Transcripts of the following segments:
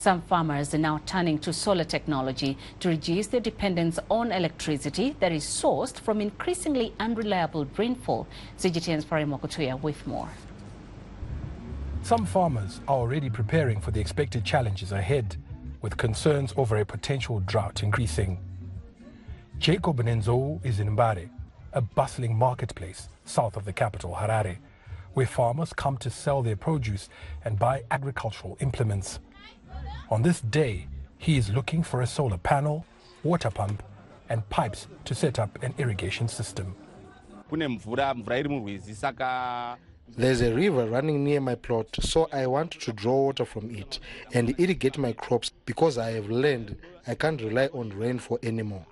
Some farmers are now turning to solar technology to reduce their dependence on electricity that is sourced from increasingly unreliable rainfall. CGTN's Farai Mokutuya with more. Some farmers are already preparing for the expected challenges ahead, with concerns over a potential drought increasing. Jacob Nenzou is in Mbare, a bustling marketplace south of the capital, Harare, where farmers come to sell their produce and buy agricultural implements. On this day, he is looking for a solar panel, water pump, and pipes to set up an irrigation system. There's a river running near my plot, so I want to draw water from it and irrigate my crops because I have learned I can't rely on rainfall anymore.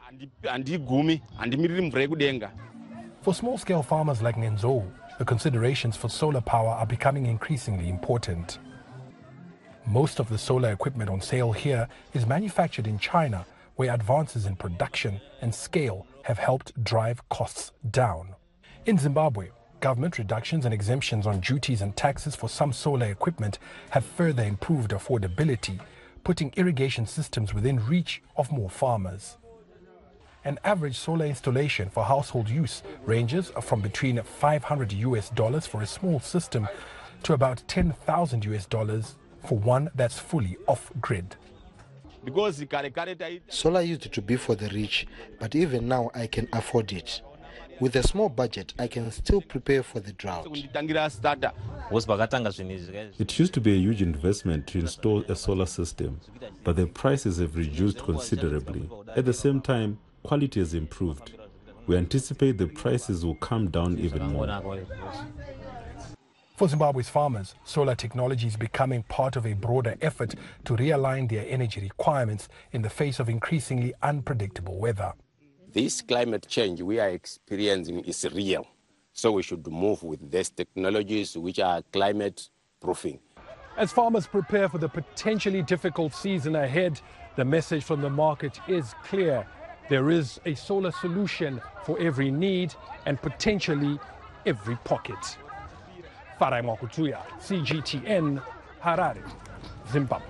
For small-scale farmers like Nenzou, the considerations for solar power are becoming increasingly important. Most of the solar equipment on sale here is manufactured in China, where advances in production and scale have helped drive costs down. In Zimbabwe, government reductions and exemptions on duties and taxes for some solar equipment have further improved affordability, putting irrigation systems within reach of more farmers. An average solar installation for household use ranges from between $500 for a small system to about $10,000 for one that's fully off-grid. Solar used to be for the rich, but even now I can afford it. With a small budget, I can still prepare for the drought. It used to be a huge investment to install a solar system, but the prices have reduced considerably. At the same time, quality has improved. We anticipate the prices will come down even more. For Zimbabwe's farmers, solar technology is becoming part of a broader effort to realign their energy requirements in the face of increasingly unpredictable weather. This climate change we are experiencing is real, so we should move with these technologies which are climate proofing. As farmers prepare for the potentially difficult season ahead, the message from the market is clear. There is a solar solution for every need and potentially every pocket. Farai Mokutuya, CGTN, Harare, Zimbabwe.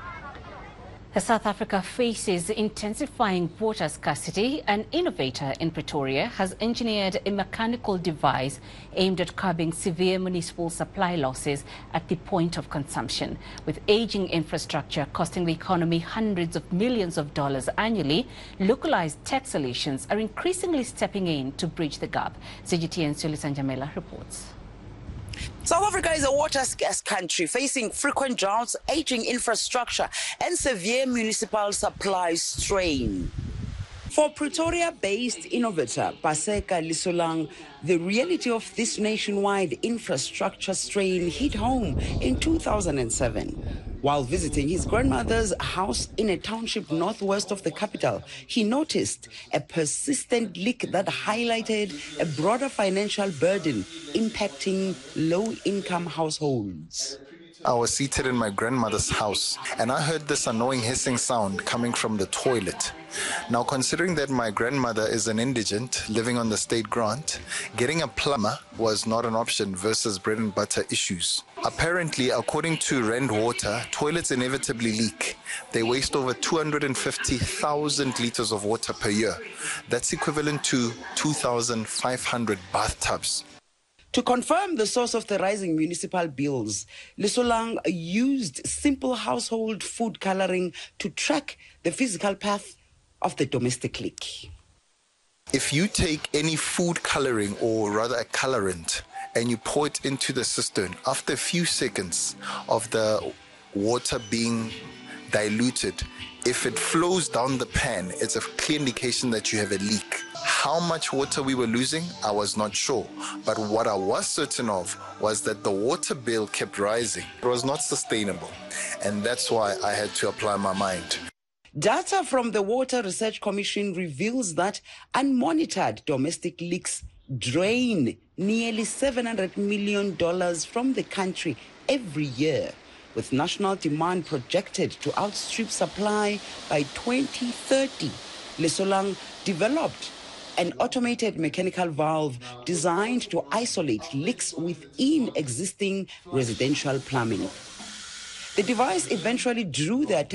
South Africa faces intensifying water scarcity. An innovator in Pretoria has engineered a mechanical device aimed at curbing severe municipal supply losses at the point of consumption. With aging infrastructure costing the economy hundreds of millions of dollars annually, localized tech solutions are increasingly stepping in to bridge the gap. CGTN's Yolisa Njamela reports. South Africa is a water-scarce country facing frequent droughts, aging infrastructure and severe municipal supply strain. For Pretoria-based innovator Paseka Lesolang, the reality of this nationwide infrastructure strain hit home in 2007. While visiting his grandmother's house in a township northwest of the capital, he noticed a persistent leak that highlighted a broader financial burden impacting low-income households. I was seated in my grandmother's house and I heard this annoying hissing sound coming from the toilet. Now, considering that my grandmother is an indigent living on the state grant, getting a plumber was not an option versus bread and butter issues. Apparently, according to Rand Water, toilets inevitably leak. They waste over 250,000 liters of water per year. That's equivalent to 2,500 bathtubs. To confirm the source of the rising municipal bills, Lesolang used simple household food coloring to track the physical path of the domestic leak. If you take any food coloring, or rather a colorant, and you pour it into the cistern, after a few seconds of the water being diluted, if it flows down the pan, it's a clear indication that you have a leak. How much water we were losing, I was not sure. But what I was certain of was that the water bill kept rising. It was not sustainable. And that's why I had to apply my mind. Data from the Water Research Commission reveals that unmonitored domestic leaks drain nearly $700 million from the country every year, with national demand projected to outstrip supply by 2030. Lesolang developed an automated mechanical valve designed to isolate leaks within existing residential plumbing. The device eventually drew the attention